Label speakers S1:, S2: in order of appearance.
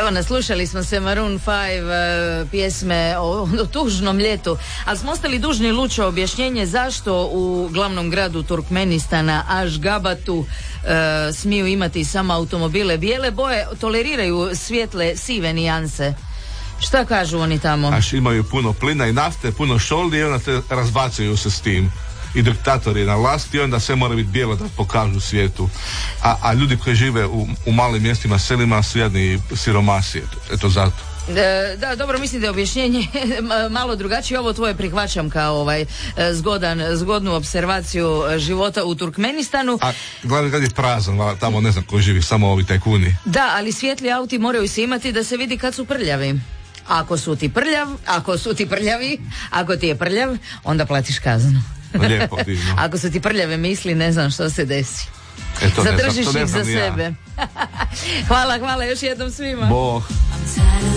S1: Evo, naslušali smo se Maroon 5 pjesme o tužnom ljetu, ali smo ostali dužni Lučo objašnjenje zašto u glavnom gradu Turkmenistana, Ašgabatu, smiju imati samo automobile bijele boje, toleriraju svijetle sive nijanse. Šta kažu oni tamo?
S2: Imaju puno plina i nafte, puno šoldi i onda te razbacuju se s tim. I diktatori na vlasti, onda sve mora biti bijelo da pokažu svijetu. A ljudi koji žive u malim mjestima, selima su jedni siromasi. Eto zato.
S1: Da, dobro, mislim da je objašnjenje malo drugačije. Ovo tvoje prihvaćam kao zgodnu observaciju života u Turkmenistanu. A
S2: glavni grad je prazan, tamo ne znam ko živi, samo ovi tajkuni.
S1: Da, ali svijetli auti moraju se imati da se vidi kad su prljavi. Ako su ti prljavi, ako ti je prljav, onda platiš kaznu.
S2: Lijepo, divno.
S1: Ako su ti prljave misli, ne znam što se desi. Zadržiš ih za sebe. Hvala još jednom svima.
S2: Bog.